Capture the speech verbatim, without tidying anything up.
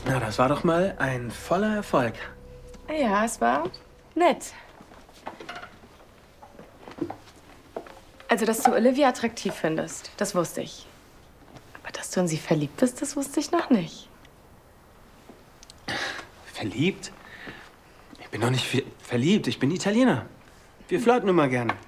Na, das war doch mal ein voller Erfolg. Ja, es war nett. Also, dass du Olivia attraktiv findest, das wusste ich. Aber dass du in sie verliebt bist, das wusste ich noch nicht. Verliebt? Ich bin doch nicht ver verliebt, ich bin Italiener. Wir flirten immer gerne.